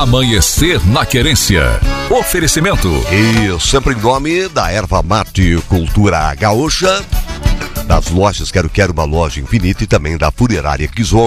Amanhecer na Querência. Oferecimento. E sempre em nome da Erva Mate Cultura Gaúcha, das lojas Quero Quero, uma loja infinita, e também da Funerária Kizon.